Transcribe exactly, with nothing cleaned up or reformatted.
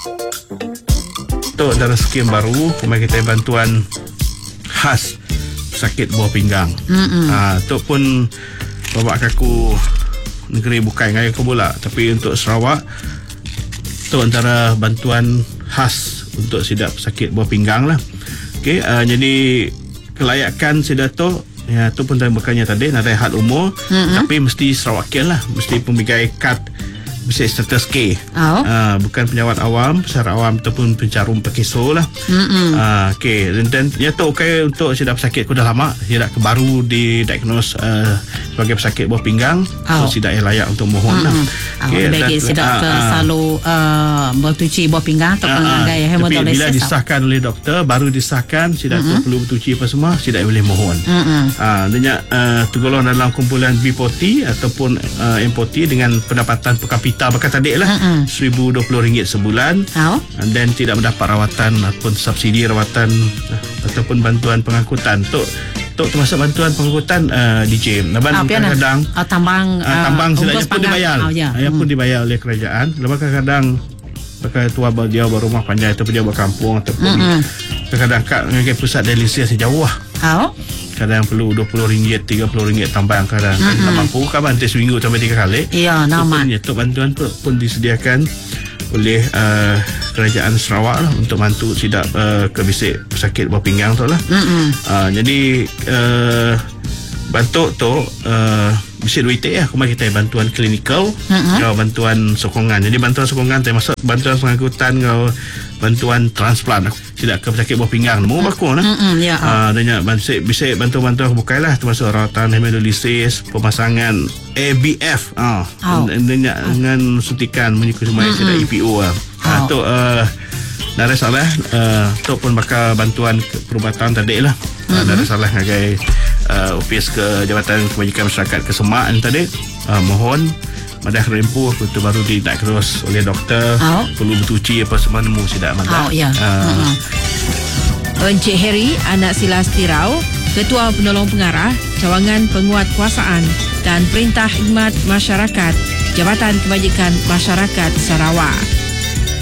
Itu antara skim baru kemarin kita bantuan khas sakit buah pinggang. Ah, tu pun bapak kaku negeri bukan ngaya ke bola, tapi untuk Sarawak tu antara bantuan khas untuk sidap sakit buah pinggang lah. Okey, uh, jadi kelayakan sidat tu ya tu pun bukannya tadi ada had umur, mm-hmm. tapi mesti Sarawakian lah, mesti pemigai kad mesti status K. Oh. Uh, bukan penyawat awam, pesara awam ataupun pencarum pekiso lah. Uh, okay. Dan, dan ya tu okay untuk sidap sakit ku dah lama, sidap baru didiagnose uh, sebagai pesakit buah pinggang. Oh. So sidap yang layak untuk mohon mm-hmm. lah. Okay. Oh, bagi sidap uh, uh, selalu uh, bertuci buah pinggang atau uh, penganggai uh, hemodialisis. Tapi bila disahkan oleh doktor, baru disahkan sidap mm-hmm. tu perlu bertuci apa semua, sidap boleh mohon. Mm-hmm. Uh, dan uh, tergolong dalam kumpulan B forty ataupun uh, M forty dengan pendapatan per kapita bakat adik lah uh-uh. seribu dua puluh ringgit sebulan. Oh. Dan tidak mendapat rawatan ataupun subsidi rawatan uh, ataupun bantuan pengangkutan. Tok tok termasuk bantuan pengangkutan uh, D J. Lepas oh, kadang-kadang uh, tambang uh, tambang sedaknya pun dibayar. Oh, ya. Ya pun dibayar oleh kerajaan. Lepas kadang-kadang bakal tua dia berumah panjang ataupun dia berkampung ataupun uh-uh. kadang-kadang kat dengan pusat dialisis jauh lah. Oh. Kadang perlu dua puluh ringgit, tiga puluh ringgit tambang kadang. Mm-hmm. Tak mampu kan bantai seminggu sampai tiga kali. Ya, nama. Itu bantuan pun, pun disediakan oleh uh, kerajaan Sarawak lah untuk bantu sidap uh, kebisik pesakit buah pinggang tu lah. Mm-hmm. Uh, jadi uh, bantu tu uh, mesti duit ya. Kemarin kita bantuan klinikal, mm-hmm. kau bantuan sokongan. Jadi bantuan sokongan termasuk bantuan pengangkutan kau bantuan transplant tidak ke pesakit buah pinggang mau baku lah. Mm-hmm, ya. Uh, dan bisa bisa bantu-bantuan bukai lah termasuk rawatan hemodialisis, pemasangan A B F ah uh, oh. dengan oh. dengan suntikan menyukai semua mm-hmm. tidak E P O lah. Ah uh, tu uh, dari salah uh, tu pun bakal bantuan perubatan tadi lah. Mm-hmm. Uh, dari salah ngagai uh, ofis ke Jabatan Kebajikan Masyarakat ke Semak tadi uh, mohon madah rempuh itu baru didiagnose oleh doktor oh. perlu bertuci apa semua nemu sidak madah. Oh ya. Uh. Uh-huh. Encik Harry anak Silas Tirau, Ketua Penolong Pengarah Cawangan Penguatkuasaan dan Perintah Khidmat Masyarakat Jabatan Kebajikan Masyarakat Sarawak.